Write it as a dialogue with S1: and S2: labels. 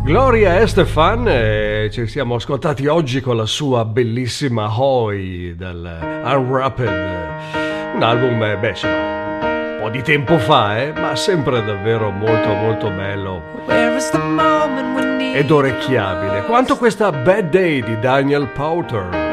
S1: Gloria Estefan, ci siamo ascoltati oggi con la sua bellissima Hoy del Unwrapped, un album, insomma, un po' di tempo fa, ma sempre davvero molto molto bello ed orecchiabile, quanto questa Bad Day di Daniel Powter.